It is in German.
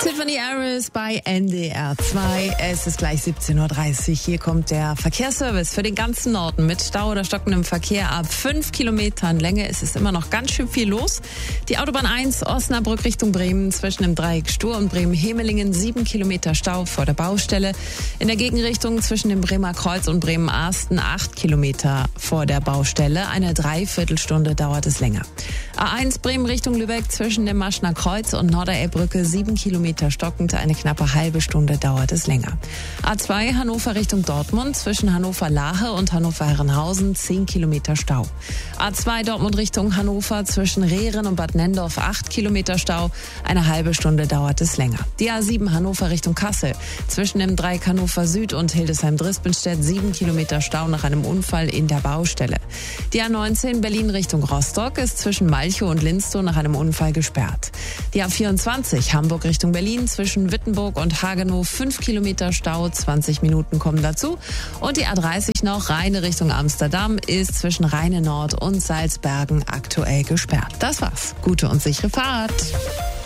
Tiffany Harris bei NDR 2. Es ist gleich 17.30 Uhr. Hier kommt der Verkehrsservice für den ganzen Norden mit Stau oder stockendem Verkehr ab 5 Kilometern Länge. Es ist immer noch ganz schön viel los. Die Autobahn 1 Osnabrück Richtung Bremen zwischen dem Dreieck Stur und Bremen-Hemelingen 7 Kilometer Stau vor der Baustelle. In der Gegenrichtung zwischen dem Bremer Kreuz und Bremen-Arsten 8 Kilometer vor der Baustelle. Eine Dreiviertelstunde dauert es länger. A1 Bremen Richtung Lübeck zwischen dem Maschner Kreuz und Norderelbbrücke 7 Kilometer stockend, eine knappe halbe Stunde dauert es länger. A2 Hannover Richtung Dortmund zwischen Hannover-Lahe und Hannover-Herrenhausen 10 Kilometer Stau. A2 Dortmund Richtung Hannover zwischen Rehren und Bad Nendorf 8 Kilometer Stau, eine halbe Stunde dauert es länger. Die A7 Hannover Richtung Kassel zwischen dem Dreieck Hannover Süd und Hildesheim-Drispenstedt 7 Kilometer Stau nach einem Unfall in der Baustelle. Die A19 Berlin Richtung Rostock ist zwischen Malchow und Linstow nach einem Unfall gesperrt. Die A24 Hamburg Richtung Berlin zwischen Wittenburg und Hagenow 5 Kilometer Stau, 20 Minuten kommen dazu. Und die A30 noch Rheine Richtung Amsterdam ist zwischen Rheine Nord und Salzbergen aktuell gesperrt. Das war's. Gute und sichere Fahrt.